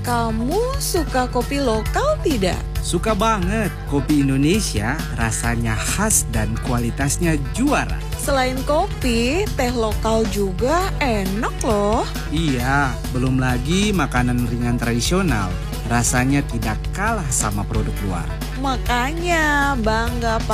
Kamu suka kopi lokal tidak? Suka banget, kopi Indonesia rasanya khas dan kualitasnya juara. Selain kopi, teh lokal juga enak loh. Iya, belum lagi makanan ringan tradisional. Rasanya tidak kalah sama produk luar. Makanya bangga